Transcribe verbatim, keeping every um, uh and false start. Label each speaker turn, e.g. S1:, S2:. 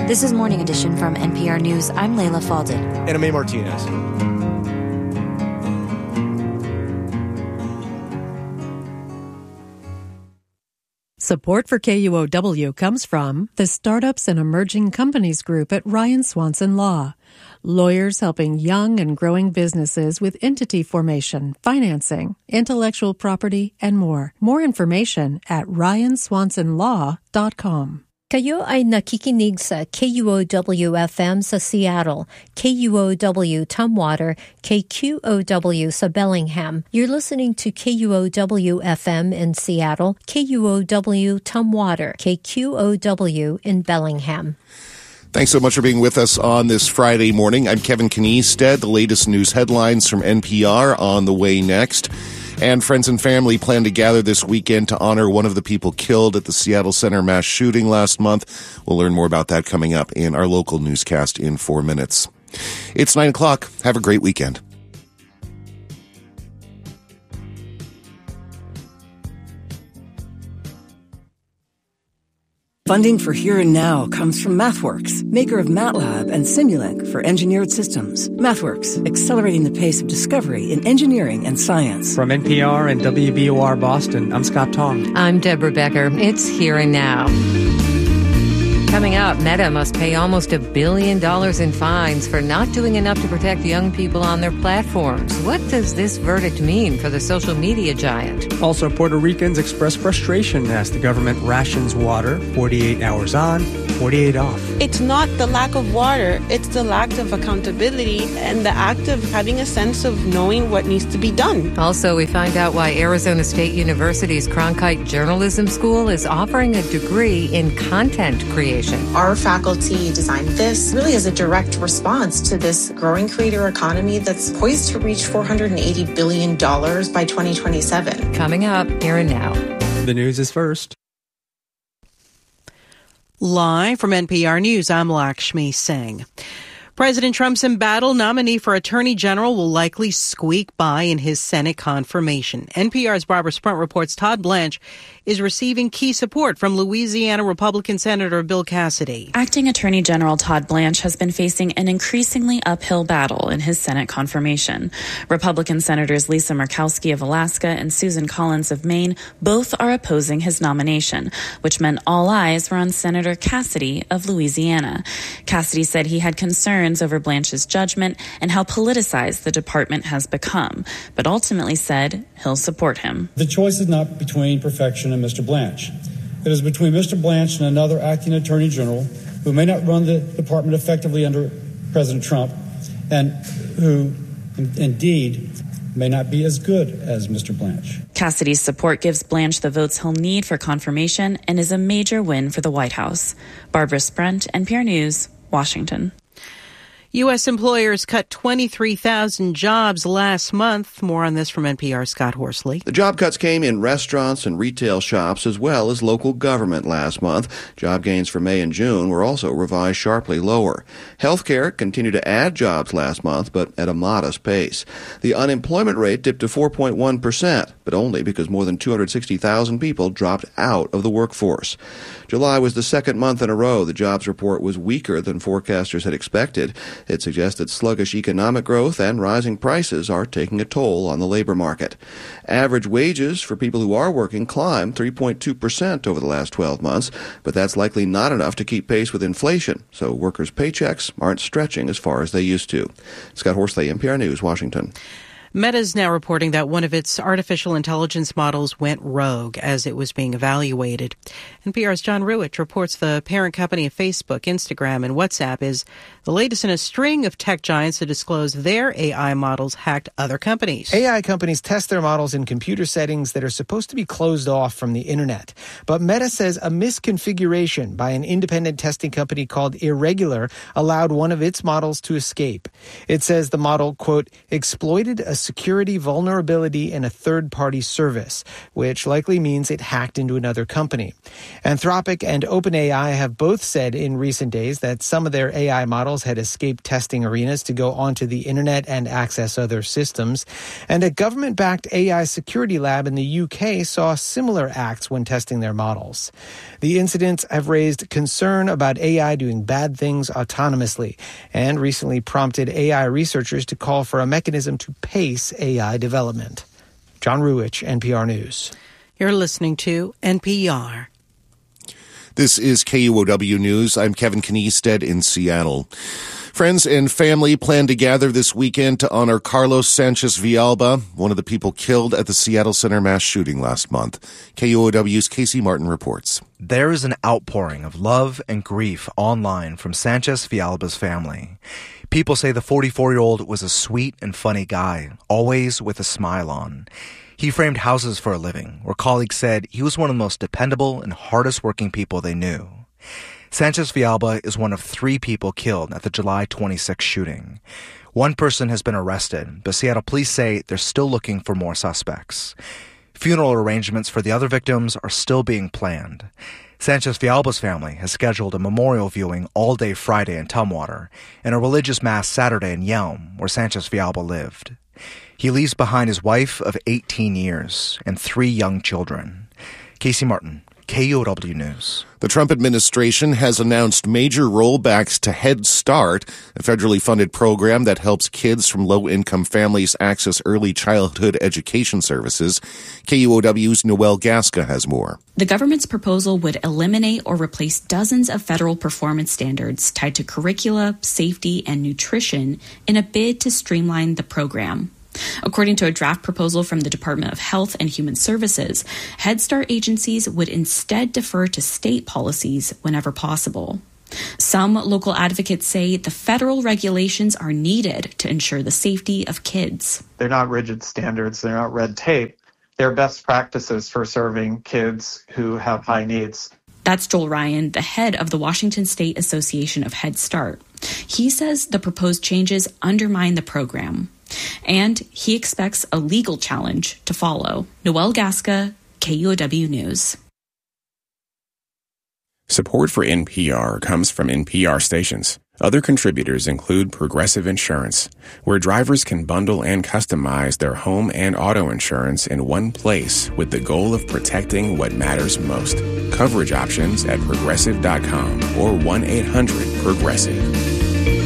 S1: This is Morning Edition from N P R News. I'm Layla Faldin.
S2: And I'm A. Martinez.
S3: Support for K U O W comes from the Startups and Emerging Companies Group at Ryan Swanson Law. Lawyers helping young and growing businesses with entity formation, financing, intellectual property, and more. More information at ryan swanson law dot com.
S4: Kayo ay nakikinig sa K U O W F M sa Seattle, K U O W Tumwater, K Q O W sa Bellingham. You're listening to K U O W F M in Seattle, K U O W Tumwater, K Q O W in Bellingham.
S5: Thanks so much for being with us on this Friday morning. I'm Kevin Kniestead. The latest news headlines from N P R on the way next. And friends and family plan to gather this weekend to honor one of the people killed at the Seattle Center mass shooting last month. We'll learn more about that coming up in our local newscast in four minutes. It's nine o'clock. Have a great weekend.
S6: Funding for Here and Now comes from MathWorks, maker of MATLAB and Simulink for engineered systems. MathWorks, accelerating the pace of discovery in engineering and science.
S7: From N P R and W B O R Boston, I'm Scott Tong.
S8: I'm Deborah Becker. It's Here and Now. Coming up, Meta must pay almost a billion dollars in fines for not doing enough to protect young people on their platforms. What does this verdict mean for the social media giant?
S7: Also, Puerto Ricans express frustration as the government rations water forty-eight hours on, forty-eight off.
S9: It's not the lack of water, it's the lack of accountability and the act of having a sense of knowing what needs to be done.
S8: Also, we find out why Arizona State University's Cronkite Journalism School is offering a degree in content creation.
S10: Our faculty designed this really as a direct response to this growing creator economy that's poised to reach four hundred eighty billion dollars by twenty twenty-seven.
S8: Coming up, Here and Now.
S7: The news is first.
S11: Live from N P R News, I'm Lakshmi Singh. President Trump's embattled nominee for Attorney General will likely squeak by in his Senate confirmation. N P R's Barbara Sprunt reports Todd Blanche is receiving key support from Louisiana Republican Senator Bill Cassidy.
S12: Acting Attorney General Todd Blanche has been facing an increasingly uphill battle in his Senate confirmation. Republican Senators Lisa Murkowski of Alaska and Susan Collins of Maine both are opposing his nomination, which meant all eyes were on Senator Cassidy of Louisiana. Cassidy said he had concerns over Blanche's judgment and how politicized the department has become, but ultimately said he'll support him.
S13: The choice is not between perfection and Mister Blanche. It is between Mister Blanche and another acting attorney general who may not run the department effectively under President Trump and who indeed may not be as good as Mister Blanche.
S12: Cassidy's support gives Blanche the votes he'll need for confirmation and is a major win for the White House. Barbara Sprunt, N P R News, Washington.
S11: U S employers cut twenty-three thousand jobs last month. More on this from N P R's Scott Horsley.
S14: The job cuts came in restaurants and retail shops as well as local government last month. Job gains for May and June were also revised sharply lower. Healthcare continued to add jobs last month, but at a modest pace. The unemployment rate dipped to four point one percent, but only because more than two hundred sixty thousand people dropped out of the workforce. July was the second month in a row the jobs report was weaker than forecasters had expected. It suggests that sluggish economic growth and rising prices are taking a toll on the labor market. Average wages for people who are working climbed three point two percent over the last twelve months, but that's likely not enough to keep pace with inflation, so workers' paychecks aren't stretching as far as they used to. Scott Horsley, N P R News, Washington.
S11: Meta is now reporting that one of its artificial intelligence models went rogue as it was being evaluated. N P R's John Ruwitch reports the parent company of Facebook, Instagram, and WhatsApp is the latest in a string of tech giants to disclose their A I models hacked other companies.
S2: A I companies test their models in computer settings that are supposed to be closed off from the internet. But Meta says a misconfiguration by an independent testing company called Irregular allowed one of its models to escape. It says the model, quote, exploited a security vulnerability in a third-party service, which likely means it hacked into another company. Anthropic and OpenAI have both said in recent days that some of their A I models had escaped testing arenas to go onto the internet and access other systems. And a government-backed A I security lab in the U K saw similar acts when testing their models. The incidents have raised concern about A I doing bad things autonomously and recently prompted A I researchers to call for a mechanism to pace A I development. John Ruwich, N P R News.
S11: You're listening to N P R.
S5: This is K U O W News. I'm Kevin Kniested in Seattle. Friends and family plan to gather this weekend to honor Carlos Sanchez Villalba, one of the people killed at the Seattle Center mass shooting last month. K U O W's Casey Martin reports.
S15: There is an outpouring of love and grief online from Sanchez Villalba's family. People say the forty-four-year-old was a sweet and funny guy, always with a smile on. He framed houses for a living, where colleagues said he was one of the most dependable and hardest-working people they knew. Sanchez Villalba is one of three people killed at the July twenty-sixth shooting. One person has been arrested, but Seattle police say they're still looking for more suspects. Funeral arrangements for the other victims are still being planned. Sanchez Villalba's family has scheduled a memorial viewing all day Friday in Tumwater and a religious mass Saturday in Yelm, where Sanchez Villalba lived. He leaves behind his wife of eighteen years and three young children. Casey Martin, K U O W News.
S5: The Trump administration has announced major rollbacks to Head Start, a federally funded program that helps kids from low-income families access early childhood education services. K U O W's Noelle Gasca has more.
S16: The government's proposal would eliminate or replace dozens of federal performance standards tied to curricula, safety, and nutrition in a bid to streamline the program. According to a draft proposal from the Department of Health and Human Services, Head Start agencies would instead defer to state policies whenever possible. Some local advocates say the federal regulations are needed to ensure the safety of kids.
S17: They're not rigid standards. They're not red tape. They're best practices for serving kids who have high needs.
S16: That's Joel Ryan, the head of the Washington State Association of Head Start. He says the proposed changes undermine the program, and he expects a legal challenge to follow. Noelle Gasca, K U O W News.
S18: Support for N P R comes from N P R stations. Other contributors include Progressive Insurance, where drivers can bundle and customize their home and auto insurance in one place with the goal of protecting what matters most. Coverage options at progressive dot com or one eight hundred progressive.